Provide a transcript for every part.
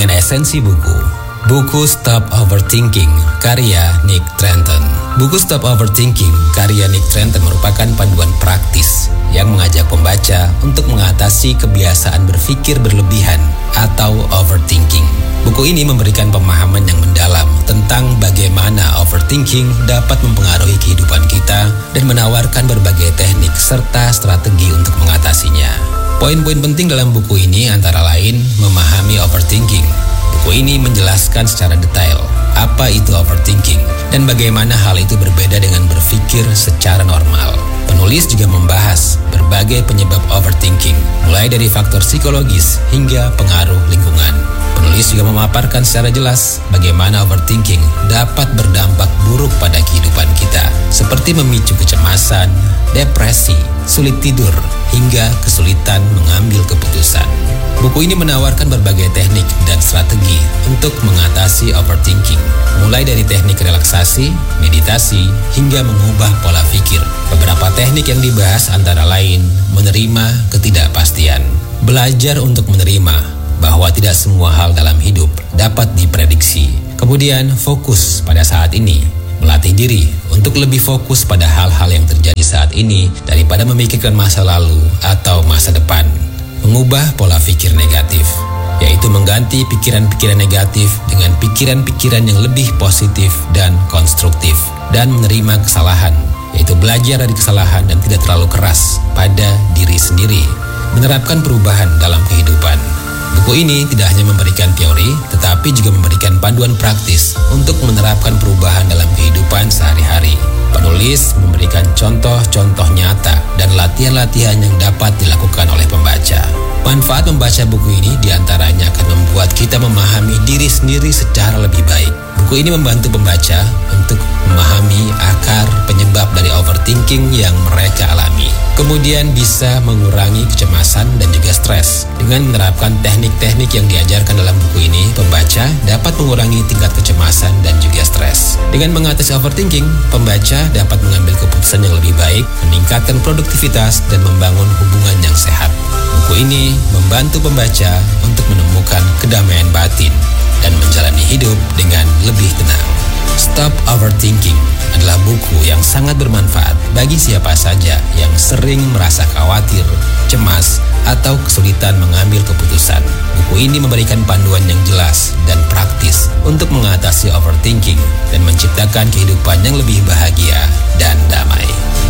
dengan esensi buku. Buku Stop Overthinking, karya Nick Trenton. Buku Stop Overthinking, karya Nick Trenton merupakan panduan praktis yang mengajak pembaca untuk mengatasi kebiasaan berpikir berlebihan atau overthinking. Buku ini memberikan pemahaman yang mendalam tentang bagaimana overthinking dapat mempengaruhi kehidupan kita dan menawarkan berbagai teknik serta strategi untuk mengatasinya. Poin-poin penting dalam buku ini antara lain memahami overthinking. Buku ini menjelaskan secara detail apa itu overthinking dan bagaimana hal itu berbeda dengan berpikir secara normal. Penulis juga membahas berbagai penyebab overthinking, mulai dari faktor psikologis hingga pengaruh lingkungan. Penulis juga memaparkan secara jelas bagaimana overthinking dapat berdampak buruk pada kehidupan kita, seperti memicu kecemasan, depresi, sulit tidur, hingga kesulitan mengambil keputusan. Buku ini menawarkan berbagai teknik dan strategi untuk mengatasi overthinking, mulai dari teknik relaksasi, meditasi, hingga mengubah pola pikir. Beberapa teknik yang dibahas antara lain menerima ketidakpastian, belajar untuk menerima bahwa tidak semua hal dalam hidup dapat diprediksi, kemudian fokus pada saat ini, melatih diri untuk lebih fokus pada hal-hal yang terjadi saat ini daripada memikirkan masa lalu atau masa depan. Mengubah pola pikir negatif, yaitu mengganti pikiran-pikiran negatif dengan pikiran-pikiran yang lebih positif dan konstruktif, dan menerima kesalahan, yaitu belajar dari kesalahan dan tidak terlalu keras pada diri sendiri. Menerapkan perubahan dalam kehidupan. Buku ini tidak hanya memberikan teori, tetapi juga memberikan panduan praktis untuk menerapkan perubahan dalam kehidupan sehari-hari. Penulis memberikan contoh-contoh nyata dan latihan-latihan yang dapat dilakukan oleh pembaca. Manfaat membaca buku ini diantaranya akan membuat kita memahami diri sendiri secara lebih baik. Buku ini membantu pembaca untuk memahami akar penyebab dari overthinking yang mereka alami. Kemudian bisa mengurangi kecemasan dan juga stres. Dengan menerapkan teknik-teknik yang diajarkan dalam buku ini, pembaca dapat mengurangi tingkat kecemasan dan juga stres. Dengan mengatasi overthinking, pembaca dapat mengambil keputusan yang lebih baik, meningkatkan produktivitas, dan membangun hubungan yang sehat. Buku ini membantu pembaca untuk menemukan kedamaian batin dan menjalani hidup dengan lebih tenang. Stop Overthinking adalah buku yang sangat bermanfaat bagi siapa saja yang sering merasa khawatir, cemas, atau kesulitan mengambil keputusan. Buku ini memberikan panduan yang jelas dan praktis untuk mengatasi overthinking dan menciptakan kehidupan yang lebih bahagia dan damai.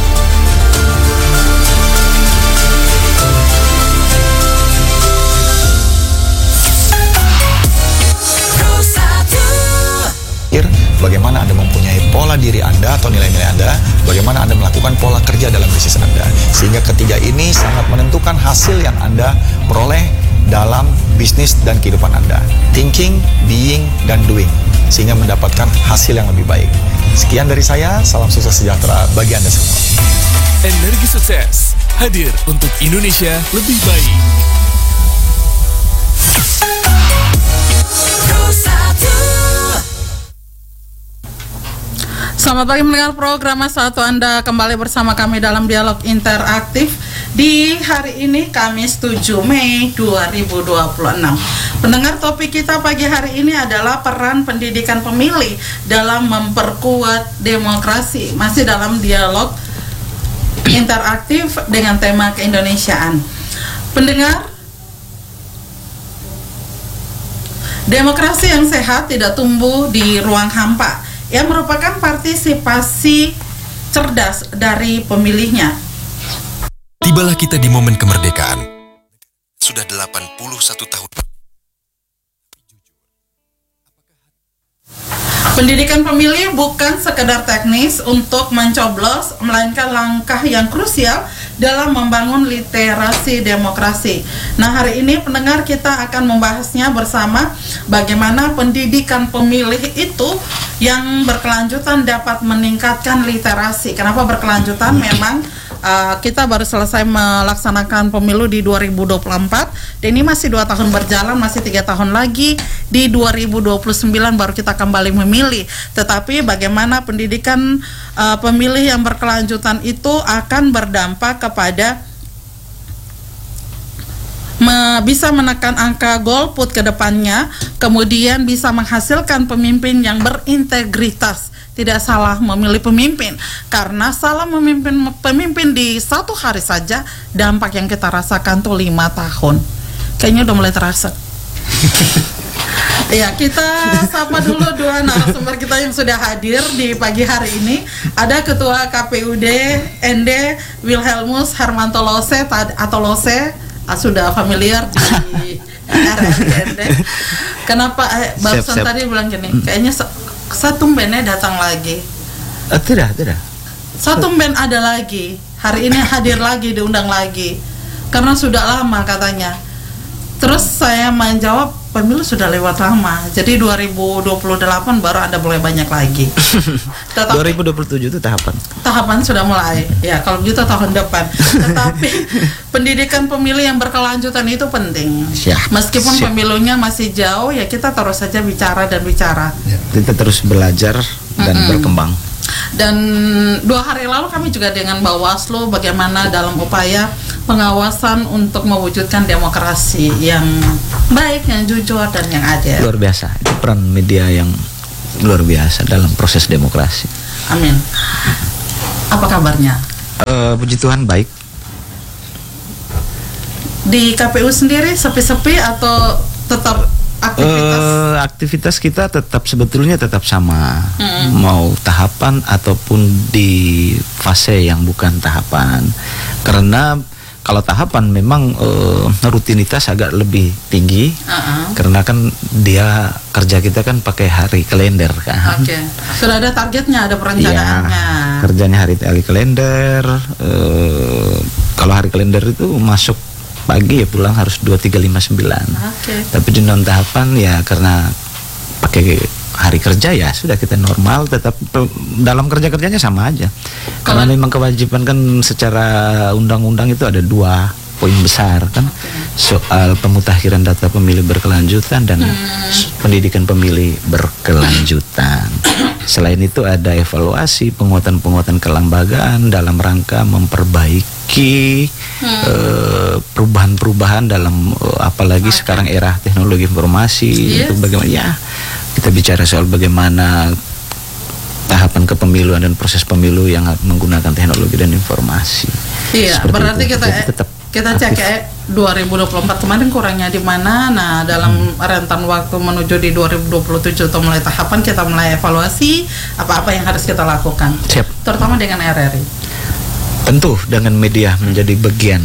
Bagaimana Anda mempunyai pola diri Anda atau nilai-nilai Anda, bagaimana Anda melakukan pola kerja dalam bisnis Anda, sehingga ketiga ini sangat menentukan hasil yang Anda peroleh dalam bisnis dan kehidupan Anda. Thinking, being, dan doing, sehingga mendapatkan hasil yang lebih baik. Sekian dari saya, salam sukses sejahtera bagi Anda semua. Energi Sukses hadir untuk Indonesia lebih baik. Selamat pagi mendengar program Satu Anda kembali bersama kami dalam dialog interaktif di hari ini Kamis 7 Mei 2026. Pendengar, topik kita pagi hari ini adalah peran pendidikan pemilih dalam memperkuat demokrasi. Masih dalam dialog interaktif dengan tema keindonesiaan. Pendengar, demokrasi yang sehat tidak tumbuh di ruang hampa, yang merupakan partisipasi cerdas dari pemilihnya. Tibalah kita di momen kemerdekaan. Sudah 81 tahun. Pendidikan pemilih bukan sekedar teknis untuk mencoblos, melainkan langkah yang krusial dalam membangun literasi demokrasi. Nah, hari ini pendengar, kita akan membahasnya bersama bagaimana pendidikan pemilih itu yang berkelanjutan dapat meningkatkan literasi. Kenapa berkelanjutan? Memang kita baru selesai melaksanakan pemilu di 2024 dan ini masih 2 tahun berjalan, masih 3 tahun lagi di 2029 baru kita kembali memilih. Tetapi bagaimana pendidikan pemilih yang berkelanjutan itu akan berdampak kepada bisa menekan angka golput ke depannya, kemudian bisa menghasilkan pemimpin yang berintegritas. Tidak salah memilih pemimpin, karena salah memimpin pemimpin di satu hari saja dampak yang kita rasakan tuh 5 tahun. Kayaknya udah mulai terasa. Ya, kita sapa dulu dua narasumber kita yang sudah hadir di pagi hari ini. Ada Ketua KPUD ND Wilhelmus Hermanto Lose atau Lose, sudah familiar di RRND. Kenapa barusan tadi bilang gini, kayaknya satu bandnya datang lagi. Tidak. Satu band ada lagi. Hari ini hadir lagi, diundang lagi. Karena sudah lama katanya. Terus saya menjawab, pemilu sudah lewat lama. Jadi 2028 baru ada mulai banyak lagi. 2027 itu tahapan. Tahapan sudah mulai. Ya, kalau begitu tahun depan. Tetapi pendidikan pemilih yang berkelanjutan itu penting. Meskipun pemilunya masih jauh, ya kita terus saja bicara dan bicara. Kita terus belajar dan berkembang. Dan 2 hari lalu kami juga dengan Bawaslu bagaimana dalam upaya pengawasan untuk mewujudkan demokrasi yang baik, yang jujur dan yang adil. Luar biasa, itu peran media yang luar biasa dalam proses demokrasi. Amin. Apa kabarnya? Puji Tuhan baik. Di KPU sendiri sepi-sepi atau tetap aktivitas kita sebetulnya tetap sama, mau tahapan ataupun di fase yang bukan tahapan. Karena kalau tahapan memang rutinitas agak lebih tinggi, karena kan dia kerja kita kan pakai hari kalender kan. Oke. Sudah ada targetnya, ada perencanaannya. Ya, kerjanya hari kalender. Kalau hari kalender itu masuk pagi ya pulang harus 23.59. Tapi di non tahapan ya karena pakai hari kerja ya sudah kita normal, tetap dalam kerjanya sama aja. Karena memang kewajiban kan secara undang-undang itu ada 2 poin besar kan, soal pemutakhiran data pemilih berkelanjutan dan pendidikan pemilih berkelanjutan. Selain itu ada evaluasi penguatan kelembagaan dalam rangka memperbaiki perubahan-perubahan dalam apalagi sekarang era teknologi informasi. Untuk bagaimana ya kita bicara soal bagaimana tahapan kepemiluan dan proses pemilu yang menggunakan teknologi dan informasi. Iya, berarti itu. Kita cek 2024 kemarin kurangnya di mana. Nah, dalam rentan waktu menuju di 2027 atau mulai tahapan kita mulai evaluasi apa-apa yang harus kita lakukan. Siap. Terutama dengan RRI. Tentu dengan media menjadi bagian.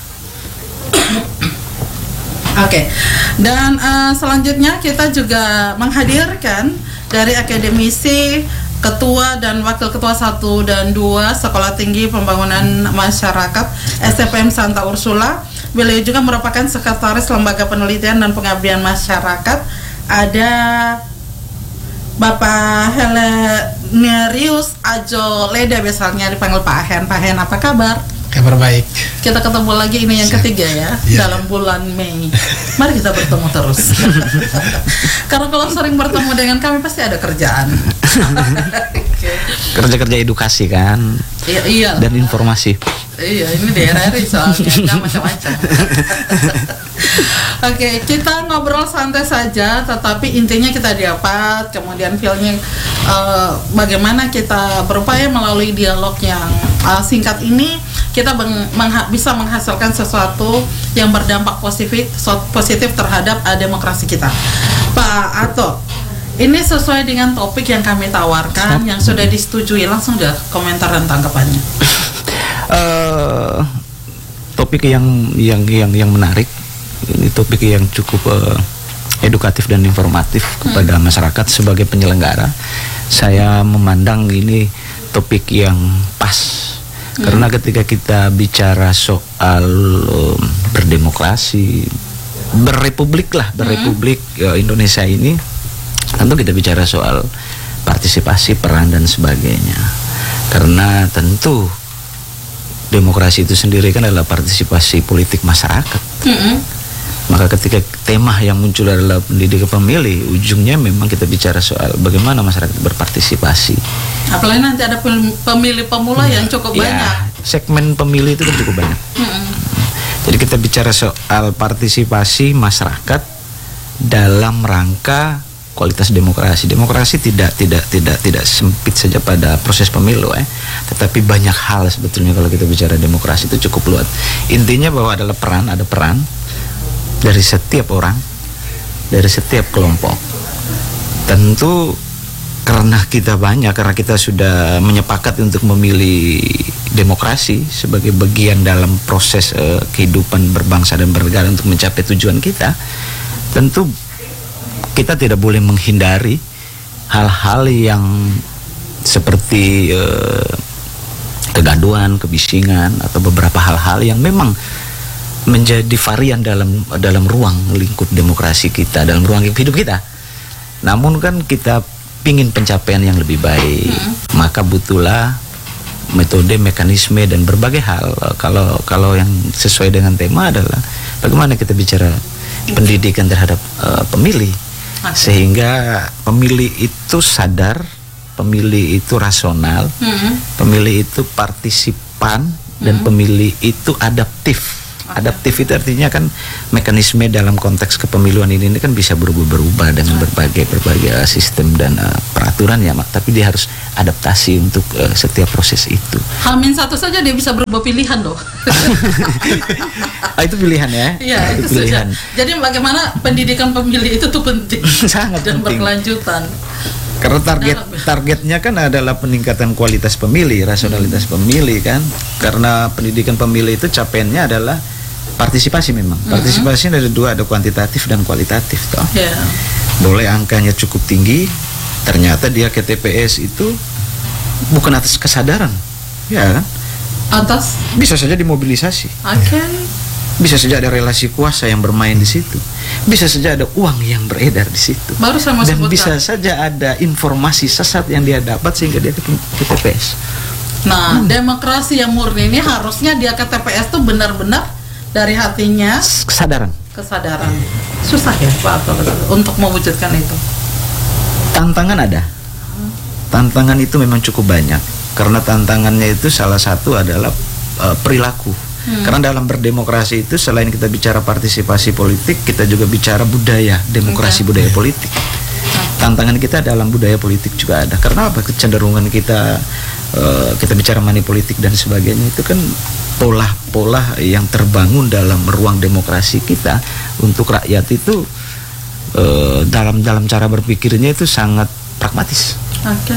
Oke. Dan selanjutnya kita juga menghadirkan dari akademisi, Ketua dan Wakil Ketua 1 dan 2 Sekolah Tinggi Pembangunan Masyarakat STPM Santa Ursula. Beliau juga merupakan Sekretaris Lembaga Penelitian dan Pengabdian Masyarakat. Ada Bapak Helenerius Ajo Leda, biasanya dipanggil Pak Hen. Pak Hen, apa kabar? Kabar baik. Kita ketemu lagi, ini yang ketiga ya, dalam bulan Mei. Mari kita bertemu terus. Karena kalau sering bertemu dengan kami pasti ada kerjaan. Kerja-kerja edukasi kan. Iya. Dan informasi. Iya, ini di RRI soalnya, nggak macam-macam. Oke, kita ngobrol santai saja, tetapi intinya kita dapat, kemudian feelnya bagaimana kita berupaya melalui dialog yang singkat ini kita bisa menghasilkan sesuatu yang berdampak positif terhadap demokrasi kita. Pak Ato, ini sesuai dengan topik yang kami tawarkan, yang sudah disetujui, langsung aja komentar dan tanggapannya. Topik yang menarik, ini topik yang cukup edukatif dan informatif kepada masyarakat sebagai penyelenggara. Saya memandang ini topik yang pas. Karena ketika kita bicara soal berdemokrasi, berrepublik Indonesia ini, tentu kita bicara soal partisipasi, peran dan sebagainya. Karena tentu demokrasi itu sendiri kan adalah partisipasi politik masyarakat. Maka ketika tema yang muncul adalah pendidikan pemilih, ujungnya memang kita bicara soal bagaimana masyarakat berpartisipasi. Apalagi nanti ada pemilih pemula yang cukup banyak. Segmen pemilih itu kan cukup banyak. Jadi kita bicara soal partisipasi masyarakat dalam rangka kualitas demokrasi. Demokrasi tidak sempit saja pada proses pemilu, tetapi banyak hal sebetulnya kalau kita bicara demokrasi itu cukup luas. Intinya bahwa ada peran dari setiap orang, dari setiap kelompok. Tentu karena kita sudah menyepakat untuk memilih demokrasi sebagai bagian dalam proses kehidupan berbangsa dan bernegara untuk mencapai tujuan kita, tentu kita tidak boleh menghindari hal-hal yang seperti kegaduhan, kebisingan, atau beberapa hal-hal yang memang menjadi varian dalam ruang lingkup demokrasi kita, dalam ruang hidup kita. Namun kan kita ingin pencapaian yang lebih baik, maka butuhlah metode, mekanisme, dan berbagai hal. Kalau yang sesuai dengan tema adalah bagaimana kita bicara pendidikan terhadap pemilih, sehingga pemilih itu sadar, pemilih itu rasional, pemilih itu partisipan, dan pemilih itu adaptif. Adaptif itu artinya kan mekanisme dalam konteks kepemiluan ini kan bisa berubah-berubah dengan berbagai sistem dan peraturan ya, Mak. Tapi dia harus adaptasi untuk setiap proses itu. H-1 saja dia bisa berubah pilihan loh. Itu pilihan ya? Iya, itu pilihan. Jadi bagaimana pendidikan pemilih itu tuh penting. Sangat dan penting. Berkelanjutan. Karena targetnya kan adalah peningkatan kualitas pemilih, rasionalitas pemilih kan. Karena pendidikan pemilih itu capaiannya adalah partisipasi memang. Partisipasi ada dua, ada kuantitatif dan kualitatif toh. Yeah. Boleh angkanya cukup tinggi, ternyata dia ke TPS itu bukan atas kesadaran, ya kan? Atas? Bisa saja dimobilisasi. Okay. Bisa saja ada relasi kuasa yang bermain di situ. Bisa saja ada uang yang beredar di situ. Baru saya mau dan sebutkan. Bisa saja ada informasi sesat yang dia dapat sehingga dia ke TPS. Nah, demokrasi yang murni ini harusnya dia ke TPS tuh benar-benar dari hatinya, kesadaran. Susah ya Pak untuk mewujudkan itu. Tantangan ada. Tantangan itu memang cukup banyak. Karena tantangannya itu salah satu adalah perilaku. Karena dalam berdemokrasi itu selain kita bicara partisipasi politik, kita juga bicara budaya, demokrasi budaya politik. Tantangan kita dalam budaya politik juga ada. Karena apa? Kecenderungan kita bicara money politik dan sebagainya itu kan pola-pola yang terbangun dalam ruang demokrasi kita untuk rakyat itu dalam cara berpikirnya itu sangat pragmatis. Okay.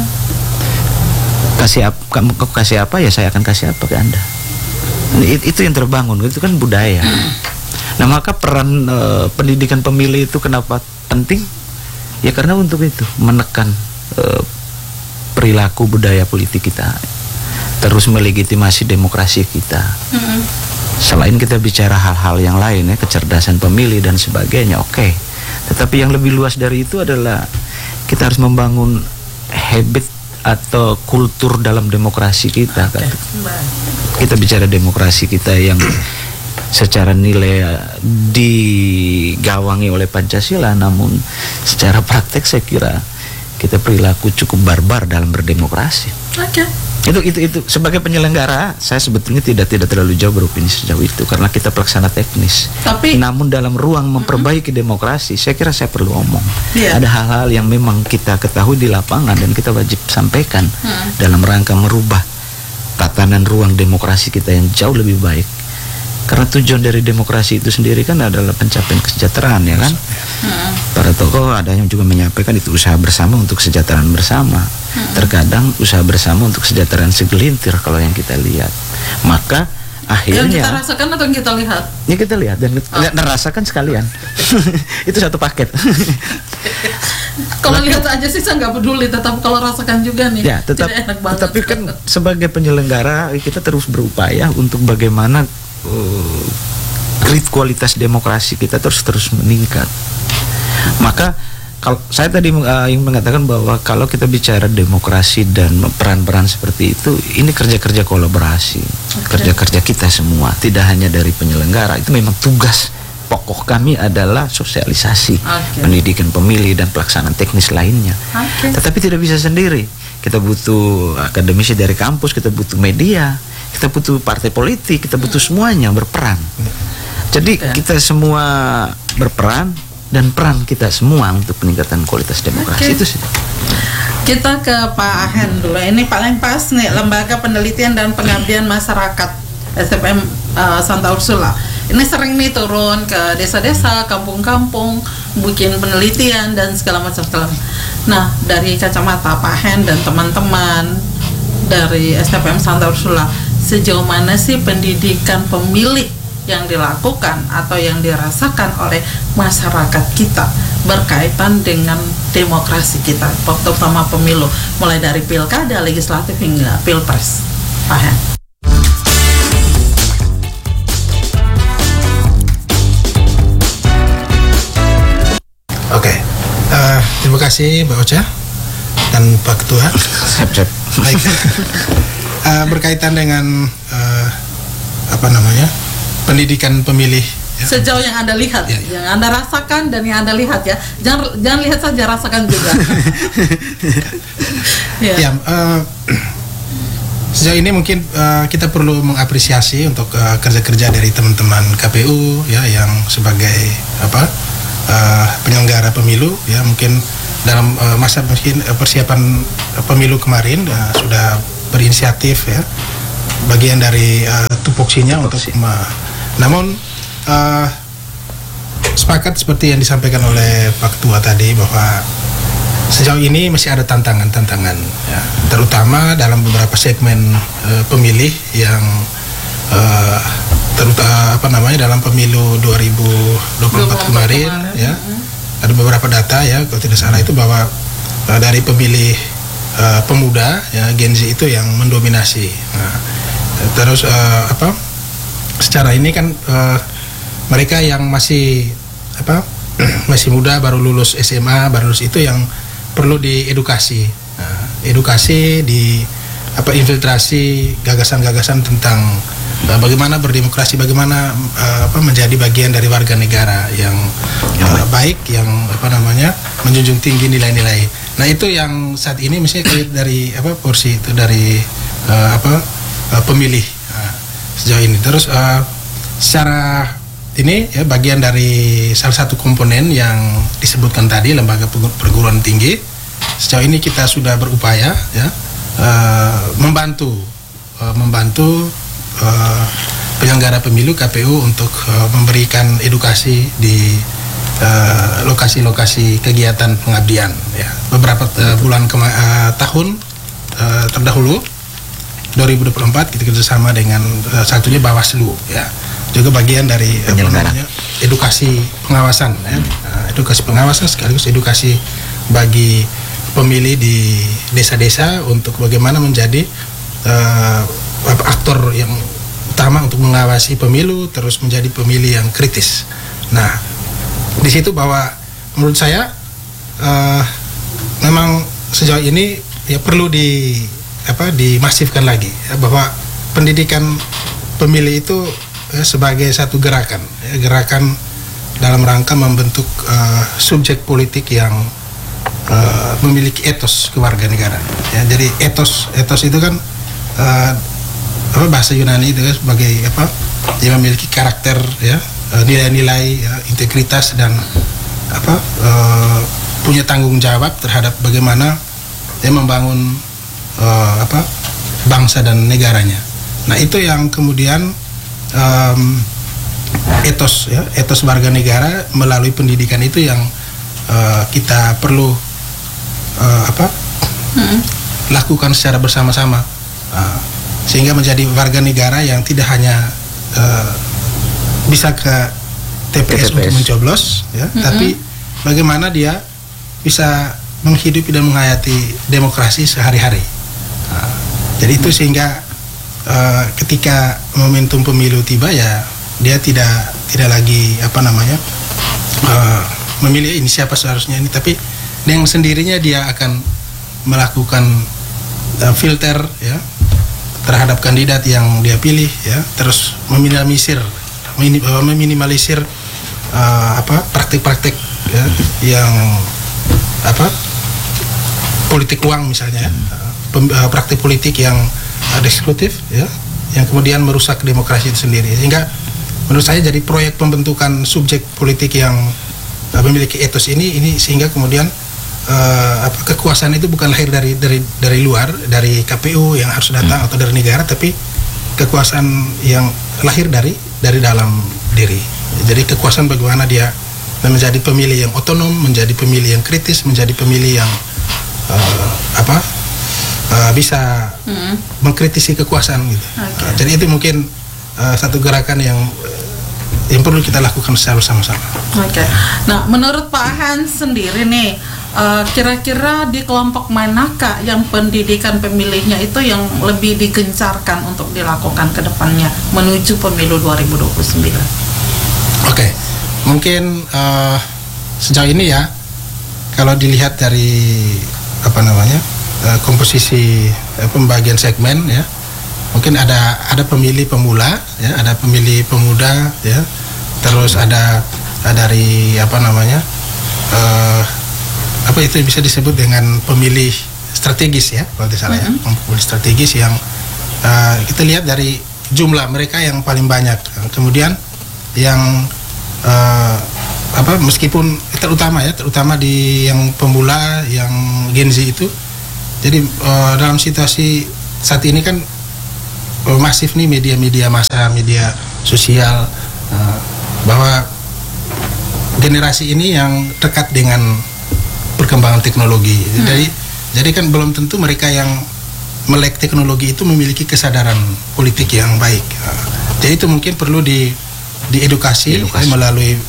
Kamu kasih apa ya saya akan kasih apa ke Anda. Itu yang terbangun, itu kan budaya. Nah maka peran pendidikan pemilih itu kenapa penting? Ya karena untuk itu menekan perilaku budaya politik kita, terus melegitimasi demokrasi kita. Selain kita bicara hal-hal yang lain ya, kecerdasan pemilih dan sebagainya, oke. Tetapi yang lebih luas dari itu adalah kita harus membangun habit atau kultur dalam demokrasi kita kan. Kita bicara demokrasi kita yang secara nilai digawangi oleh Pancasila, namun secara praktek saya kira kita perilaku cukup barbar dalam berdemokrasi. Itu sebagai penyelenggara saya sebetulnya tidak terlalu jauh beropini sejauh itu karena kita pelaksana teknis. Namun dalam ruang memperbaiki demokrasi saya kira saya perlu omong. Ada hal-hal yang memang kita ketahui di lapangan dan kita wajib sampaikan dalam rangka merubah tatanan ruang demokrasi kita yang jauh lebih baik. Karena tujuan dari demokrasi itu sendiri kan adalah pencapaian kesejahteraan ya kan. Para tokoh ada yang juga menyampaikan itu usaha bersama untuk kesejahteraan bersama. Terkadang usaha bersama untuk kesejahteraan segelintir kalau yang kita lihat. Maka akhirnya yang kita rasakan atau yang kita lihat? Ya kita lihat dan rasakan sekalian. Itu satu paket. Kalau lihat aja sih saya nggak peduli, tetap kalau rasakan juga nih. Ya, tetap. Tetapi kan sebagai penyelenggara kita terus berupaya untuk bagaimana kualitas demokrasi kita terus meningkat. Maka kalau saya tadi ingin mengatakan bahwa kalau kita bicara demokrasi dan peran-peran seperti itu, ini kerja-kerja kolaborasi, kerja-kerja kita semua, tidak hanya dari penyelenggara. Itu memang tugas pokok kami adalah sosialisasi pendidikan pemilih dan pelaksanaan teknis lainnya. Tetapi tidak bisa sendiri. Kita butuh akademisi dari kampus, kita butuh media, kita butuh partai politik, kita butuh semuanya berperan. Jadi kita semua berperan dan peran kita semua untuk peningkatan kualitas demokrasi itu sih. Kita ke Pak Ahen dulu. Ini paling pas nih, Lembaga Penelitian dan Pengabdian Masyarakat STPM Santa Ursula. Ini sering nih turun ke desa-desa, kampung-kampung, bikin penelitian dan segala macam. Nah, dari kacamata Pak Ahen dan teman-teman dari STPM Santa Ursula, sejauh mana sih pendidikan pemilih yang dilakukan atau yang dirasakan oleh masyarakat kita berkaitan dengan demokrasi kita, terutama pemilu, mulai dari pilkada, legislatif hingga pilpres? Pak Ahen. Oke, terima kasih Mbak Ocha dan Pak Ketua. Baik. Berkaitan dengan pendidikan pemilih. Ya. Sejauh yang Anda lihat, yang Anda rasakan dan yang Anda lihat ya, jangan lihat saja, rasakan juga. Sejauh ini mungkin kita perlu mengapresiasi untuk kerja-kerja dari teman-teman KPU ya, yang sebagai penyelenggara pemilu ya, mungkin dalam masa persiapan pemilu kemarin sudah berinisiatif ya, bagian dari tupoksinya untuk namun sepakat seperti yang disampaikan oleh Pak Ketua tadi bahwa sejauh ini masih ada tantangan ya, terutama dalam beberapa segmen pemilih yang terutama dalam pemilu 2024 kemarin ya, ada beberapa data ya kalau tidak salah itu bahwa dari pemilih pemuda ya, Gen Z itu yang mendominasi. Nah, terus secara ini kan mereka yang masih masih muda, baru lulus SMA, baru lulus, itu yang perlu diedukasi. Nah, edukasi di infiltrasi gagasan-gagasan tentang bagaimana berdemokrasi, bagaimana menjadi bagian dari warga negara yang baik, yang menjunjung tinggi nilai-nilai. Nah, itu yang saat ini misalnya dari porsi itu dari pemilih sejauh ini. Terus secara ini ya, bagian dari salah satu komponen yang disebutkan tadi, lembaga perguruan tinggi, sejauh ini kita sudah berupaya ya, membantu penyelenggara pemilu KPU untuk memberikan edukasi di lokasi-lokasi kegiatan pengabdian ya. Beberapa bulan tahun terdahulu 2024 kita kerjasama dengan satunya Bawaslu ya, juga bagian dari edukasi pengawasan ya. Edukasi pengawasan sekaligus edukasi bagi pemilih di desa-desa untuk bagaimana menjadi aktor yang utama untuk mengawasi pemilu, terus menjadi pemilih yang kritis. Nah, di situ bahwa menurut saya memang sejauh ini ya perlu dimasifkan lagi ya, bahwa pendidikan pemilih itu ya, sebagai satu gerakan dalam rangka membentuk subjek politik yang memiliki etos kewarganegaraan ya. Jadi etos itu kan bahasa Yunani itu sebagai dia memiliki karakter ya, nilai-nilai ya, integritas dan punya tanggung jawab terhadap bagaimana dia membangun bangsa dan negaranya. Nah, itu yang kemudian etos warga negara melalui pendidikan itu yang kita perlu lakukan secara bersama-sama, sehingga menjadi warga negara yang tidak hanya bisa ke TPS untuk mencoblos ya, tapi bagaimana dia bisa menghidupi dan menghayati demokrasi sehari-hari. Jadi itu sehingga ketika momentum pemilu tiba ya, dia tidak lagi memilih ini siapa seharusnya ini, tapi dengan sendirinya dia akan melakukan filter ya terhadap kandidat yang dia pilih ya, terus meminimalisir praktik-praktik ya, yang politik uang misalnya, praktik politik yang eksekutif ya, yang kemudian merusak demokrasi itu sendiri. Sehingga menurut saya jadi proyek pembentukan subjek politik yang memiliki etos ini sehingga kemudian kekuasaan itu bukan lahir dari luar, dari KPU yang harus datang atau dari negara, tapi kekuasaan yang lahir dari dalam diri. Jadi kekuasaan bagaimana dia menjadi pemilih yang otonom, menjadi pemilih yang kritis, menjadi pemilih yang bisa mengkritisi kekuasaan gitu. Jadi itu mungkin satu gerakan yang perlu kita lakukan secara bersama-sama. Nah, menurut Pak Hans sendiri nih, kira-kira di kelompok manakah yang pendidikan pemilihnya itu yang lebih digencarkan untuk dilakukan ke depannya menuju pemilu 2029? Mungkin sejauh ini ya, kalau dilihat dari komposisi pembagian segmen ya, mungkin ada pemilih pemula ya, ada pemilih pemuda ya, terus ada dari itu bisa disebut dengan pemilih strategis ya, kalau tidak salah ya, pemilih strategis yang kita lihat dari jumlah mereka yang paling banyak. Kemudian yang meskipun terutama di yang pemula, yang Gen Z itu, jadi dalam situasi saat ini kan masif nih media massa, media sosial, bahwa generasi ini yang dekat dengan perkembangan teknologi. Jadi kan belum tentu mereka yang melek teknologi itu memiliki kesadaran politik yang baik. Jadi itu mungkin perlu diedukasi melalui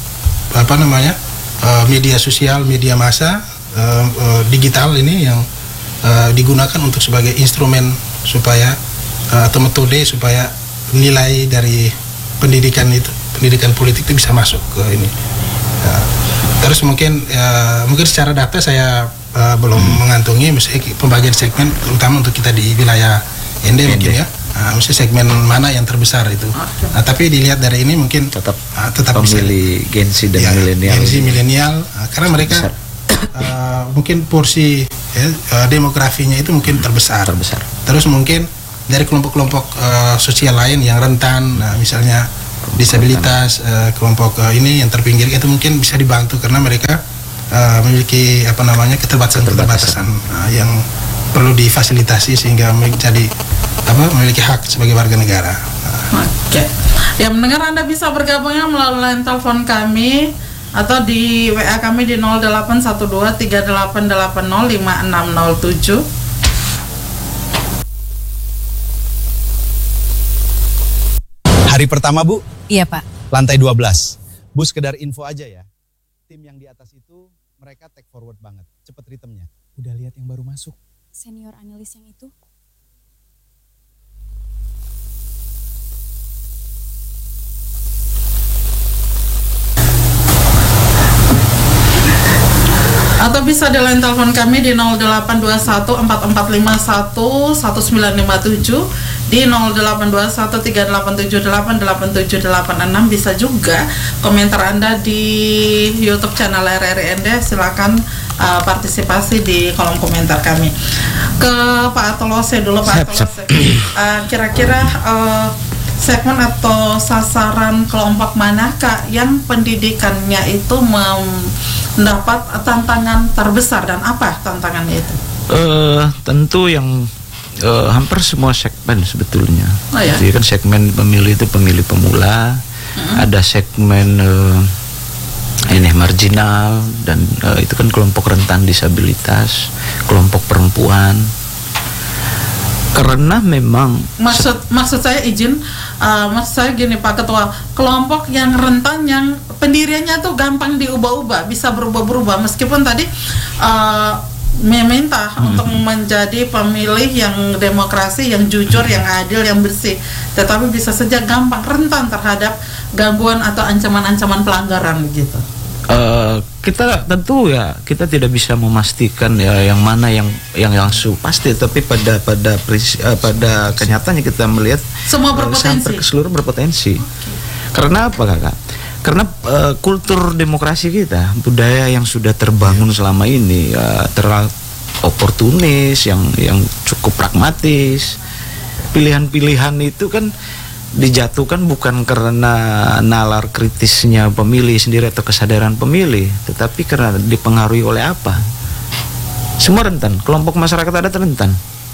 media sosial, media massa, digital ini yang digunakan untuk sebagai instrumen supaya atau metode supaya nilai dari pendidikan politik itu bisa masuk ke ini. Terus mungkin secara data saya belum mengantongi misalnya pembagian segmen terutama untuk kita di wilayah ND mungkin ya. Mesti segmen mana yang terbesar itu. Tapi dilihat dari ini mungkin tetap pemilih Gen Z dan milenial. Gen Z milenial karena mereka mungkin porsi demografinya itu mungkin terbesar. Terus mungkin dari kelompok-kelompok sosial lain yang rentan, misalnya disabilitas, kelompok ini yang terpinggir itu mungkin bisa dibantu karena mereka memiliki keterbatasan yang perlu difasilitasi sehingga memiliki hak sebagai warga negara. Ya, mendengar Anda bisa bergabungnya melalui line telepon kami atau di WA kami di 081238805607. Hari pertama, Bu? Iya, Pak. Lantai 12. Bu, sekedar info aja ya. Tim yang di atas itu mereka take forward banget. Cepet ritmenya. Udah lihat yang baru masuk? Senior analis yang itu? Atau bisa di line telepon kami di 082144511957, di 0821387886. Bisa juga komentar Anda di YouTube channel RRI ND, silakan partisipasi di kolom komentar kami. Ke Pak Atolose dulu, Pak Atolose. Kira-kira segmen atau sasaran kelompok manakah yang pendidikannya itu mendapat tantangan terbesar dan apa tantangannya itu? Tentu yang hampir semua segmen sebetulnya. Ya? Jadi kan segmen pemilih itu pemilih pemula, ada segmen marginal dan itu kan kelompok rentan disabilitas, kelompok perempuan. Karena memang maksud saya maksud saya gini Pak Ketua, kelompok yang rentan yang pendiriannya tuh gampang diubah-ubah, bisa berubah-berubah meskipun tadi meminta untuk menjadi pemilih yang demokrasi, yang jujur, yang adil, yang bersih, tetapi bisa saja gampang rentan terhadap gangguan atau ancaman-ancaman pelanggaran gitu. Kita tentu ya kita tidak bisa memastikan ya yang mana yang langsung pasti, tapi pada kenyataannya kita melihat semua berpotensi. Seluruh berpotensi. Karena apa Kakak? Karena kultur demokrasi kita, budaya yang sudah terbangun selama ini terlalu oportunis, yang cukup pragmatis, Pilihan-pilihan itu kan dijatuhkan bukan karena nalar kritisnya pemilih sendiri atau kesadaran pemilih, tetapi karena dipengaruhi oleh apa? Semua rentan, kelompok masyarakat adat rentan.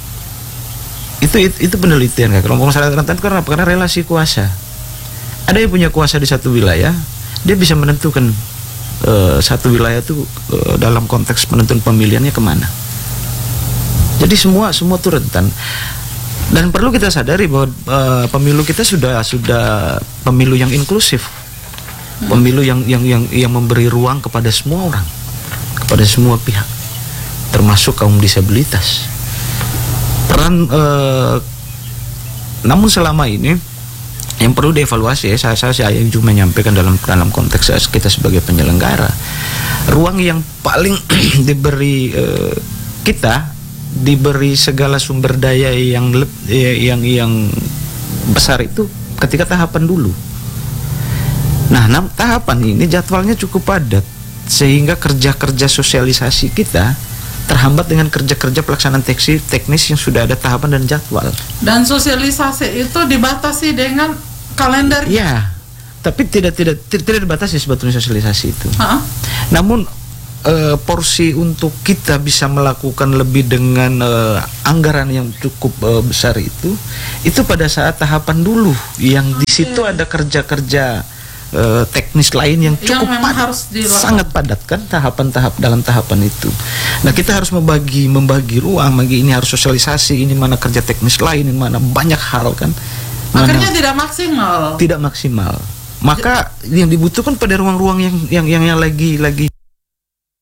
Itu penelitian kan, kelompok masyarakat rentan karena relasi kuasa. Ada yang punya kuasa di satu wilayah, dia bisa menentukan satu wilayah itu dalam konteks penentuan pemilihannya kemana. Jadi semua tuh rentan. Dan perlu kita sadari bahwa pemilu kita sudah pemilu yang inklusif, pemilu yang memberi ruang kepada semua orang, kepada semua pihak, termasuk kaum disabilitas. Namun selama ini yang perlu dievaluasi, saya juga menyampaikan dalam konteks kita sebagai penyelenggara, ruang yang paling diberi kita diberi segala sumber daya yang besar itu ketika tahapan dulu. Nah, tahapan ini jadwalnya cukup padat sehingga kerja-kerja sosialisasi kita terhambat dengan kerja-kerja pelaksanaan teknis yang sudah ada tahapan dan jadwal. Dan sosialisasi itu dibatasi dengan kalender. Ya, tapi tidak dibatasi sebetulnya sosialisasi itu. Namun porsi untuk kita bisa melakukan lebih dengan anggaran yang cukup besar itu pada saat tahapan dulu yang di situ ada kerja-kerja teknis lain yang cukup sangat padat kan dalam tahapan itu. Nah, kita harus membagi ruang, ini harus sosialisasi, ini mana kerja teknis lain, ini mana banyak hal kan. Makanya tidak maksimal. Maka yang dibutuhkan pada ruang-ruang yang lagi